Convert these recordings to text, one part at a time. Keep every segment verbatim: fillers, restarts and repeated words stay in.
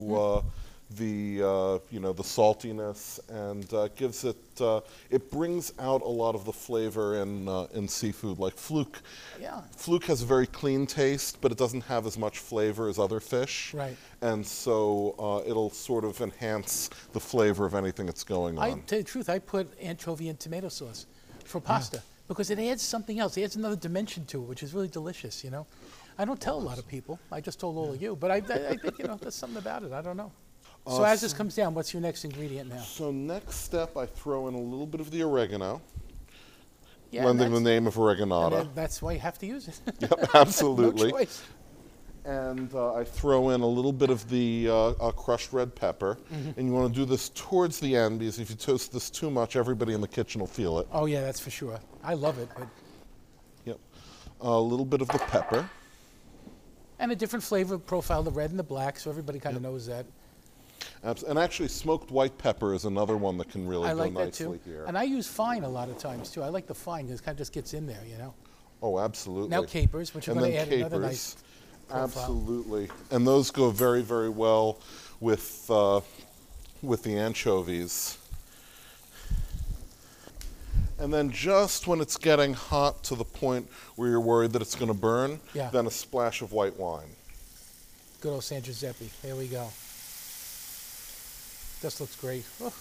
uh, the uh, you know the saltiness, and uh, gives it uh, it brings out a lot of the flavor in uh, in seafood. Like fluke, Yeah. fluke has a very clean taste, but it doesn't have as much flavor as other fish. Right. And so uh, it'll sort of enhance the flavor of anything that's going I on. tell you the truth, I put anchovy in tomato sauce for pasta because it adds something else. It adds another dimension to it, which is really delicious. You know, I don't tell a lot of people. I just told all of you, but I, I, I think you know there's something about it. I don't know. So Uh, as this comes down, what's your next ingredient now? So next step, I throw in a little bit of the oregano, Yeah, and lending the that's- name of and oreganata. then that's why you have to use it. Yep, absolutely. No choice. And uh, I throw in a little bit of the uh, uh, crushed red pepper. Mm-hmm. And you want to do this towards the end, because if you toast this too much, everybody in the kitchen will feel it. Oh yeah, that's for sure. I love it, but Yep. A little bit of the pepper. and a different flavor profile, the red and the black, so everybody kind of knows that. Abs- And actually, smoked white pepper is another one that can really I go like that nicely too. here. And I use fine a lot of times too. I like the fine because it kind of just gets in there, you know. Oh, absolutely. Now capers, which are And going to then add another nice profile. Absolutely. And those go very, very well with, uh, with the anchovies. And then just when it's getting hot to the point where you're worried that it's going to burn, Yeah. then a splash of white wine. Good old San Giuseppe. There we go. This looks great. Oh.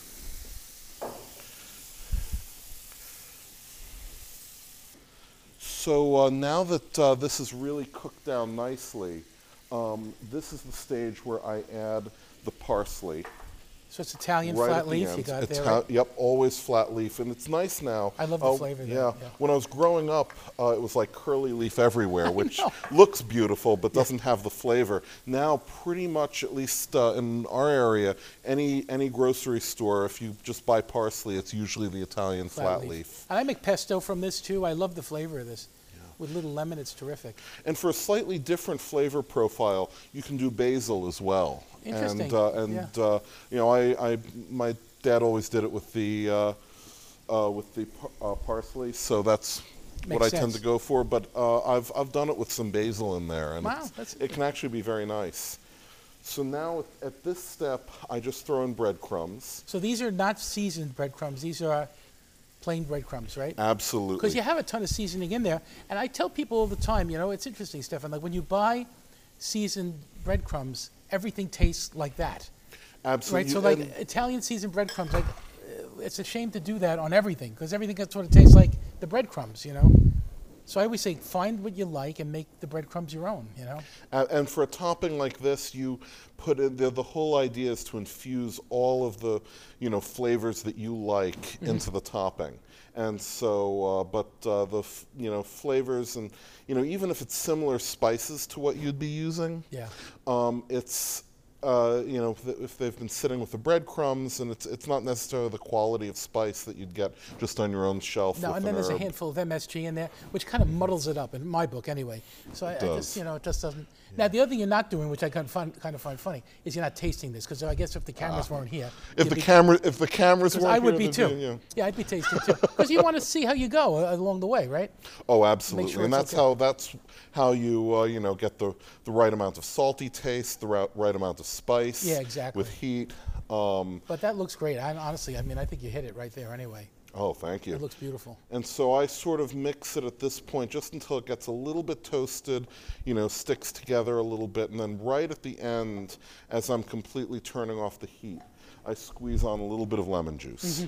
So uh, now that uh, this is really cooked down nicely, um, this is the stage where I add the parsley. So it's Italian Right flat at the leaf you end. got It's there. ha- Right? Yep, always flat leaf, and it's nice now. I love the Oh, flavor there, Yeah. yeah. When I was growing up, uh, it was like curly leaf everywhere, which know. looks beautiful but doesn't have the flavor. Now, pretty much, at least uh, in our area, any any grocery store, if you just buy parsley, it's usually the Italian flat, leaf. And I make pesto from this too. I love the flavor of this. With little lemon, it's terrific. And for a slightly different flavor profile, you can do basil as well. Interesting, And uh, and yeah. uh, you know, I, I my dad always did it with the uh, uh, with the par- uh, parsley, so that's what Makes I tend sense. to go for. But uh, I've I've done it with some basil in there, and Wow, it's- that's it can actually be very nice. So now at- at this step, I just throw in breadcrumbs. So these are not seasoned breadcrumbs. These are plain breadcrumbs, right? Absolutely. Because you have a ton of seasoning in there. And I tell people all the time, you know, it's interesting, Stefan, like when you buy seasoned breadcrumbs, everything tastes like that. Absolutely. Right? So like And- Italian seasoned breadcrumbs, like uh, it's a shame to do that on everything because everything sort of tastes like the breadcrumbs, you know? So I always say find what you like and make the breadcrumbs your own, you know? Uh, and for a topping like this, you put in the, the whole idea is to infuse all of the, you know, flavors that you like Mm-hmm. into the topping. And so, uh, but uh, the, f- you know, flavors and, you know, even if it's similar spices to what you'd be using, Yeah. um, it's, uh, you know, th- if they've been sitting with the breadcrumbs, and it's it's not necessarily the quality of spice that you'd get just on your own shelf. No, with and then an there's a herb. handful of M S G in there, which kind of muddles it up in my book, anyway. So I, I does. just, you know, it just doesn't. Now the other thing you're not doing, which I kind of find, kind of find funny, is you're not tasting this because I guess if the cameras weren't here, Ah. If you'd the be- camera, if the cameras 'cause weren't I would here, be they'd too. you know. Yeah, I'd be tasting too because you want to see how you go uh, along the way, right? Oh, absolutely, sure and it's that's okay. how that's how you uh, you know get the the right amount of salty taste, the right, right amount of spice. Yeah, exactly. With heat. Um, But that looks great. I, honestly, I mean, I think you hit it right there. Anyway, oh, thank you. it looks beautiful. And so I sort of mix it at this point just until it gets a little bit toasted, you know, sticks together a little bit, and then right at the end, as I'm completely turning off the heat, I squeeze on a little bit of lemon juice.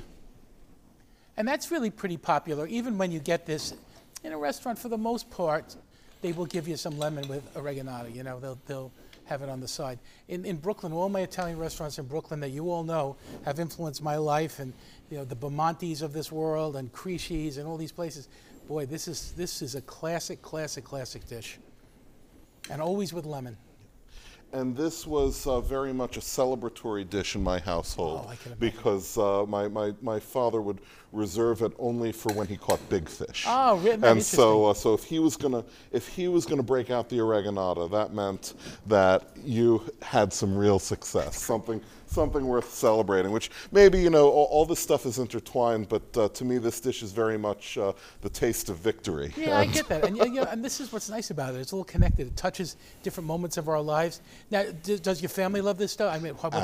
And that's really pretty popular. Even when you get this in a restaurant, for the most part, they will give you some lemon with oregano. You know, they'll they'll have it on the side. In in Brooklyn, all my Italian restaurants in Brooklyn that you all know have influenced my life, and you know the Bamontes of this world, and Crisci's, and all these places. Boy, this is this is a classic, classic, classic dish, and always with lemon. And this was uh, very much a celebratory dish in my household Oh, I can imagine. because uh, my, my, my father would reserve it only for when he caught big fish. Oh, really? And so uh, so if he was gonna if he was gonna break out the oreganata, that meant that you had some real success, something something worth celebrating. Which maybe, you know, all, all this stuff is intertwined, but uh, to me, this dish is very much uh, the taste of victory. Yeah, I And- get that, and, you know, and this is what's nice about it. It's a little connected. It touches different moments of our lives. Now, d- does your family love this stuff? I mean, what,